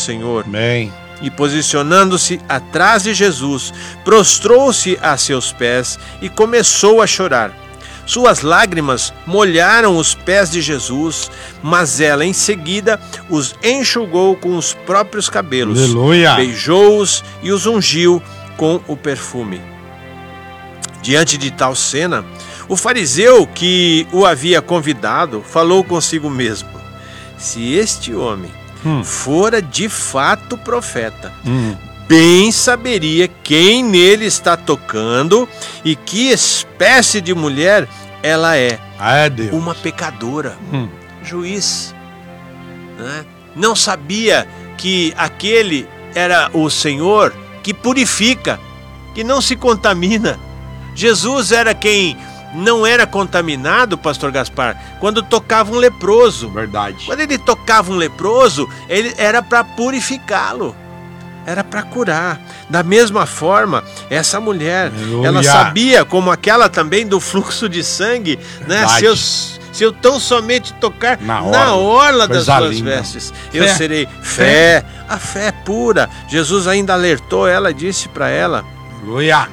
Senhor. Amém. E posicionando-se atrás de Jesus, prostrou-se a seus pés e começou a chorar. Suas lágrimas molharam os pés de Jesus, mas ela em seguida os enxugou com os próprios cabelos. Aleluia. Beijou-os e os ungiu com o perfume. Diante de tal cena, o fariseu que o havia convidado falou consigo mesmo: se este homem fora de fato profeta, bem saberia quem nele está tocando e que espécie de mulher ela é. É Deus. Uma pecadora. Juiz, né? Não sabia que aquele era o Senhor que purifica, que não se contamina. Jesus era quem não era contaminado, pastor Gaspar, quando tocava um leproso. Verdade. Quando ele tocava um leproso, ele era para purificá-lo, era para curar. Da mesma forma, essa mulher, Aleluia. ela sabia, como aquela também do fluxo de sangue, né? Se eu tão somente tocar na orla das suas vestes, eu serei. Fé. A fé é pura. Jesus ainda alertou ela e disse para ela: Aleluia.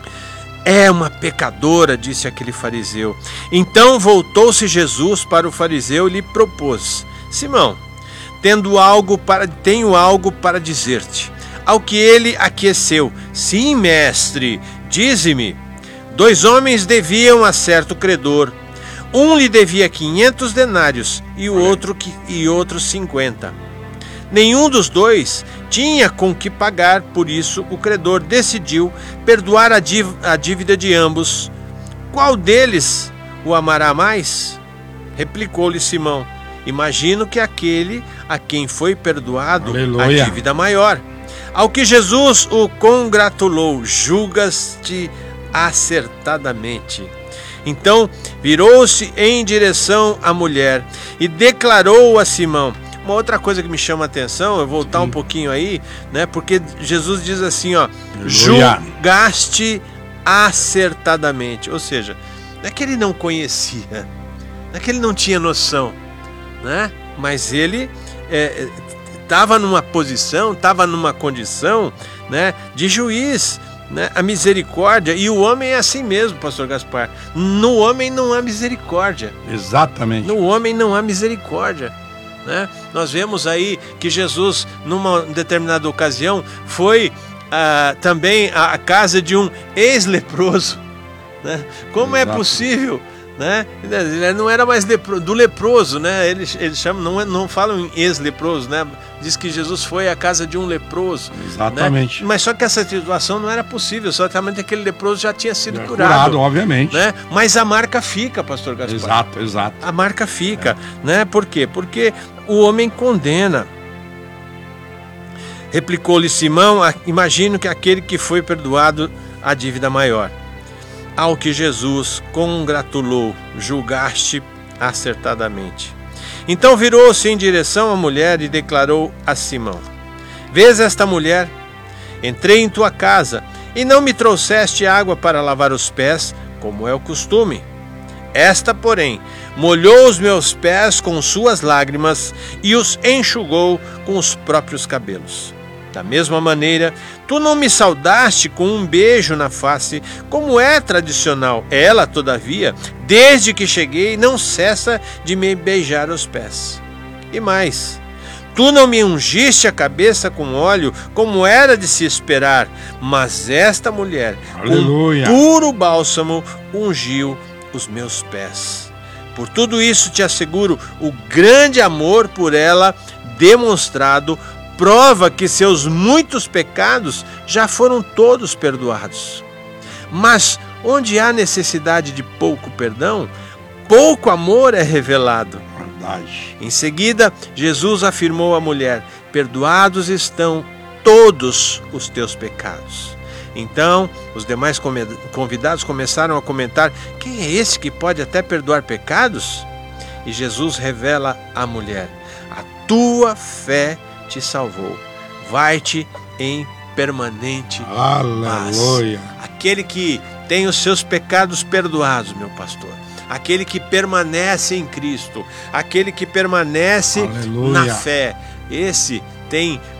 é uma pecadora, disse aquele fariseu. Então voltou-se Jesus para o fariseu e lhe propôs: Simão, tenho algo para dizer-te. Ao que ele aqueceu: sim, mestre, dize-me. 2 homens deviam a certo credor. Um lhe devia 500 denários e o outro 50. Nenhum dos dois tinha com que pagar, por isso o credor decidiu perdoar a dívida de ambos. Qual deles o amará mais? Replicou-lhe Simão: imagino que aquele a quem foi perdoado a dívida maior. Ao que Jesus o congratulou: julgas-te acertadamente. Então virou-se em direção à mulher e declarou a Simão. Uma outra coisa que me chama a atenção, eu vou voltar um pouquinho aí, né? Porque Jesus diz assim, ó: julgaste acertadamente. Ou seja, não é que ele não conhecia, não é que ele não tinha noção, né? Mas ele estava numa posição, estava numa condição, né, de juiz, né? A misericórdia, e o homem é assim mesmo, pastor Gaspar. No homem não há misericórdia. Exatamente. No homem não há misericórdia, né? Nós vemos aí que Jesus, numa determinada ocasião, foi também à casa de um ex-leproso, né? Como é possível, né? Ele não era mais do leproso, né? Eles chamam, não falam em ex-leproso, né? Diz que Jesus foi à casa de um leproso. Exatamente. Né? Mas só que essa situação não era possível, certamente aquele leproso já tinha sido curado, obviamente. Né? Mas a marca fica, pastor Gaspar. Exato. A marca fica, né? Por quê? Porque o homem condena. Replicou-lhe Simão: imagino que aquele que foi perdoado a dívida maior. Ao que Jesus congratulou: julgaste acertadamente. Então virou-se em direção à mulher e declarou a Simão: vês esta mulher? Entrei em tua casa e não me trouxeste água para lavar os pés, como é o costume. Esta, porém, molhou os meus pés com suas lágrimas e os enxugou com os próprios cabelos. Da mesma maneira, tu não me saudaste com um beijo na face, como é tradicional. Ela, todavia, desde que cheguei, não cessa de me beijar os pés. E mais, tu não me ungiste a cabeça com óleo, como era de se esperar, mas esta mulher, com puro bálsamo, ungiu os meus pés. Por tudo isso te asseguro, o grande amor por ela demonstrado prova que seus muitos pecados já foram todos perdoados. Mas onde há necessidade de pouco perdão, pouco amor é revelado. Verdade. Em seguida, Jesus afirmou à mulher: perdoados estão todos os teus pecados. Então, os demais convidados começaram a comentar: quem é esse que pode até perdoar pecados? E Jesus revela à mulher: a tua fé te salvou. Vai-te em permanente Aleluia. paz. Aquele que tem os seus pecados perdoados, meu pastor, aquele que permanece em Cristo, aquele que permanece na fé, esse tem